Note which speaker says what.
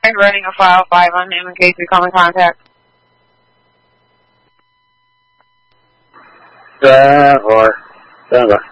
Speaker 1: I'm running a file 5 on him in case we come in contact.
Speaker 2: 4, 7.